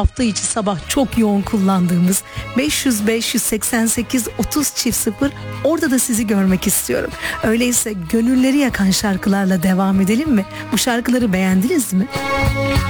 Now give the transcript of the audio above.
hafta içi sabah çok yoğun kullandığımız 500-588-30-0, orada da sizi görmek istiyorum. Öyleyse gönülleri yakan şarkılarla devam edelim mi? Bu şarkıları beğendiniz mi?